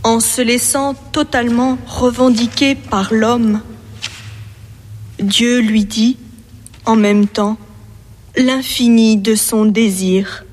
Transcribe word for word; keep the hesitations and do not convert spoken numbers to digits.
en se laissant totalement revendiquer par l'homme. Dieu lui dit, en même temps, l'infini de son désir.